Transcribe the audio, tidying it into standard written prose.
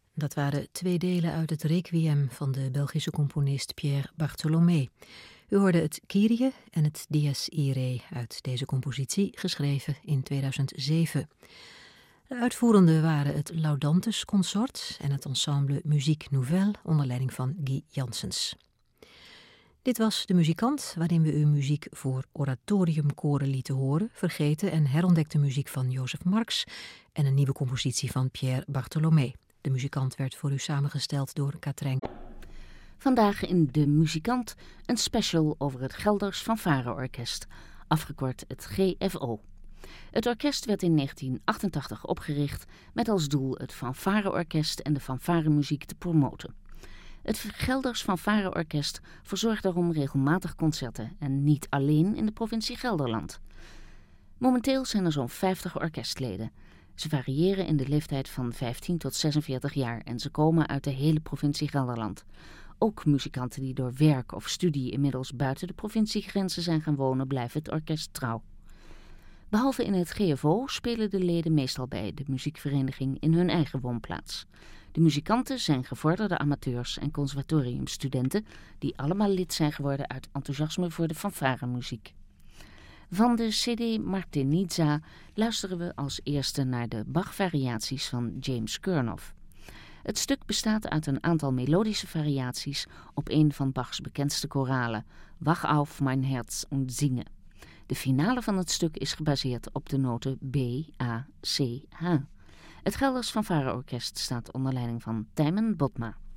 Dat waren twee delen uit het Requiem van de Belgische componist Pierre Bartholomé. U hoorde het Kyrie en het Dies Irae uit deze compositie, geschreven in 2007. De uitvoerenden waren het Laudantes Consort en het ensemble Musique Nouvelle onder leiding van Guy Janssens. Dit was De Muzikant, waarin we u muziek voor oratoriumkoren lieten horen, vergeten en herontdekte muziek van Jozef Marx en een nieuwe compositie van Pierre Bartholomé. De Muzikant werd voor u samengesteld door Katrijn. Vandaag in De Muzikant een special over het Gelders Fanfare-orkest, afgekort het GFO. Het orkest werd in 1988 opgericht met als doel het fanfare-orkest en de fanfaremuziek te promoten. Het Gelders Fanfare-orkest verzorgt daarom regelmatig concerten en niet alleen in de provincie Gelderland. Momenteel zijn er zo'n 50 orkestleden. Ze variëren in de leeftijd van 15 tot 46 jaar en ze komen uit de hele provincie Gelderland. Ook muzikanten die door werk of studie inmiddels buiten de provinciegrenzen zijn gaan wonen, blijven het orkest trouw. Behalve in het GFO spelen de leden meestal bij de muziekvereniging in hun eigen woonplaats. De muzikanten zijn gevorderde amateurs en conservatoriumstudenten die allemaal lid zijn geworden uit enthousiasme voor de fanfaremuziek. Van de CD Martinizza luisteren we als eerste naar de Bach-variaties van James Kurnoff. Het stuk bestaat uit een aantal melodische variaties op een van Bachs bekendste koralen, Wach auf mein Herz und singe. De finale van het stuk is gebaseerd op de noten B, A, C, H. Het Gelders Fanfare-orkest staat onder leiding van Tijmen Botma.